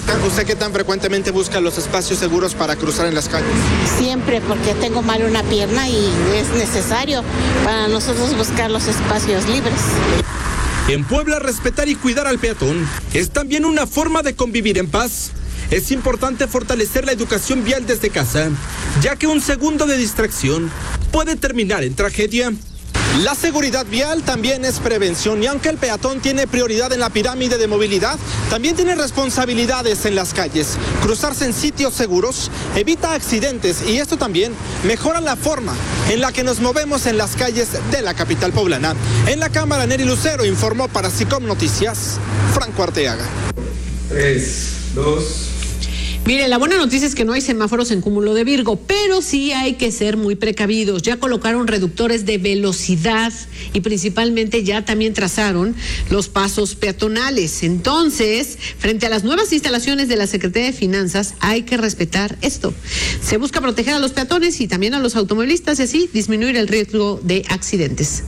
¿Usted qué tan frecuentemente busca los espacios seguros para cruzar en las calles? Siempre, porque tengo mal una pierna y es necesario para nosotros buscar los espacios libres. En Puebla, respetar y cuidar al peatón es también una forma de convivir en paz. Es importante fortalecer la educación vial desde casa, ya que un segundo de distracción puede terminar en tragedia. La seguridad vial también es prevención y aunque el peatón tiene prioridad en la pirámide de movilidad, también tiene responsabilidades en las calles. Cruzarse en sitios seguros evita accidentes y esto también mejora la forma en la que nos movemos en las calles de la capital poblana. En la cámara, Neri Lucero informó para SICOM Noticias, Franco Arteaga. 3, 2... Mire, la buena noticia es que no hay semáforos en Cúmulo de Virgo, pero sí hay que ser muy precavidos. Ya colocaron reductores de velocidad y principalmente ya también trazaron los pasos peatonales. Entonces, frente a las nuevas instalaciones de la Secretaría de Finanzas, hay que respetar esto. Se busca proteger a los peatones y también a los automovilistas y así disminuir el riesgo de accidentes.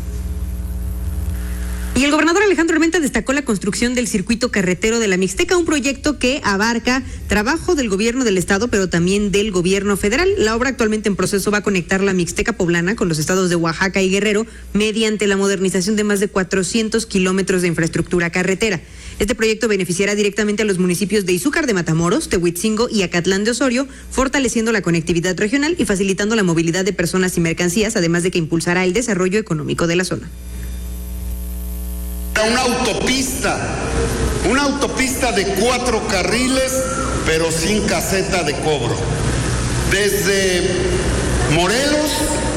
Y el gobernador Alejandro Armenta destacó la construcción del circuito carretero de la Mixteca, un proyecto que abarca trabajo del gobierno del estado, pero también del gobierno federal. La obra actualmente en proceso va a conectar la Mixteca poblana con los estados de Oaxaca y Guerrero mediante la modernización de más de 400 kilómetros de infraestructura carretera. Este proyecto beneficiará directamente a los municipios de Izúcar de Matamoros, Tehuitzingo y Acatlán de Osorio, fortaleciendo la conectividad regional y facilitando la movilidad de personas y mercancías, además de que impulsará el desarrollo económico de la zona. Una autopista de 4 carriles, pero sin caseta de cobro. Desde Morelos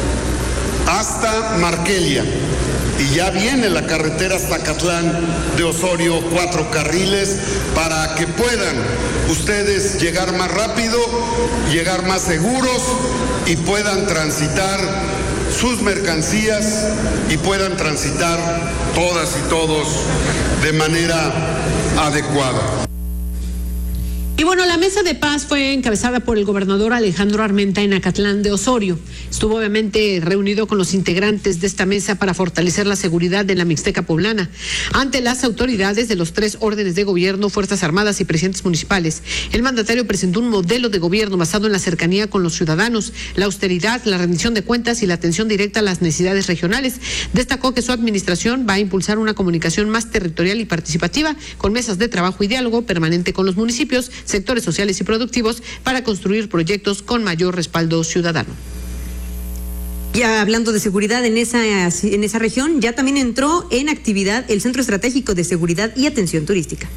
hasta Marquelia. Y ya viene la carretera hasta Acatlán de Osorio, 4 carriles, para que puedan ustedes llegar más rápido, llegar más seguros y puedan transitar sus mercancías y puedan transitar todas y todos de manera adecuada. Y bueno, la mesa de paz fue encabezada por el gobernador Alejandro Armenta en Acatlán de Osorio. Estuvo obviamente reunido con los integrantes de esta mesa para fortalecer la seguridad de la Mixteca poblana. Ante las autoridades de los 3 órdenes de gobierno, Fuerzas Armadas y presidentes municipales, el mandatario presentó un modelo de gobierno basado en la cercanía con los ciudadanos, la austeridad, la rendición de cuentas y la atención directa a las necesidades regionales. Destacó que su administración va a impulsar una comunicación más territorial y participativa, con mesas de trabajo y diálogo permanente con los municipios, sectores sociales y productivos para construir proyectos con mayor respaldo ciudadano. Ya hablando de seguridad en esa región, ya también entró en actividad el Centro Estratégico de Seguridad y Atención Turística.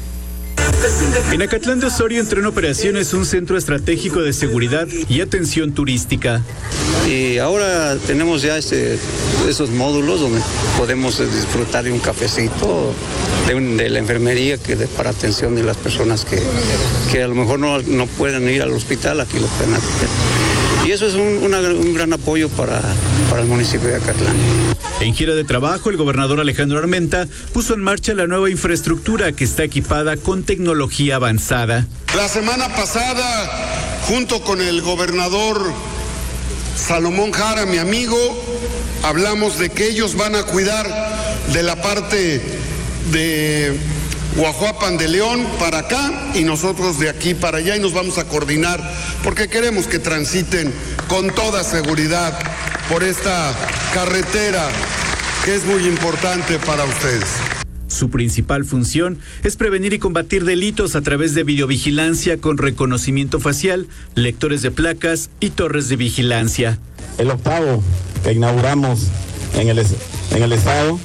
En Acatlán de Osorio entró en operaciones un centro estratégico de seguridad y atención turística. Y ahora tenemos ya esos módulos donde podemos disfrutar de un cafecito, de la enfermería para atención de las personas que a lo mejor no pueden ir al hospital, aquí los pueden atender. Y eso es un gran apoyo para el municipio de Acatlán. En gira de trabajo, el gobernador Alejandro Armenta puso en marcha la nueva infraestructura que está equipada con tecnología avanzada. La semana pasada, junto con el gobernador Salomón Jara, mi amigo, hablamos de que ellos van a cuidar de la parte de Guajuapan de León para acá y nosotros de aquí para allá, y nos vamos a coordinar porque queremos que transiten con toda seguridad por esta carretera que es muy importante para ustedes. Su principal función es prevenir y combatir delitos a través de videovigilancia con reconocimiento facial, lectores de placas y torres de vigilancia. El octavo que inauguramos en el estado,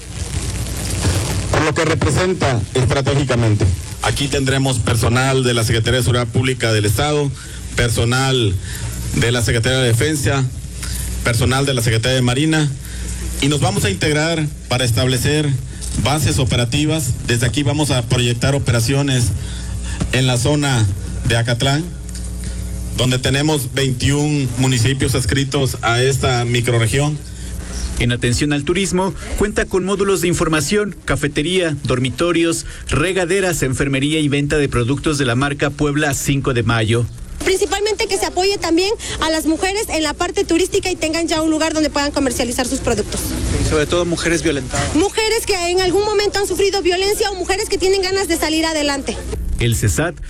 por lo que representa estratégicamente. Aquí tendremos personal de la Secretaría de Seguridad Pública del Estado, personal de la Secretaría de Defensa, personal de la Secretaría de Marina, y nos vamos a integrar para establecer bases operativas. Desde aquí vamos a proyectar operaciones en la zona de Acatlán, donde tenemos 21 municipios adscritos a esta microrregión. En atención al turismo, cuenta con módulos de información, cafetería, dormitorios, regaderas, enfermería y venta de productos de la marca Puebla 5 de Mayo. Principalmente que se apoye también a las mujeres en la parte turística y tengan ya un lugar donde puedan comercializar sus productos. Y sobre todo mujeres violentadas. Mujeres que en algún momento han sufrido violencia o mujeres que tienen ganas de salir adelante. El CESAT